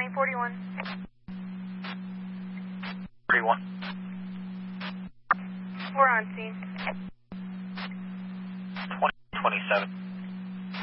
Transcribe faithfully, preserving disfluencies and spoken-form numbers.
twenty forty-one. three one. We're on scene. twenty twenty-seven.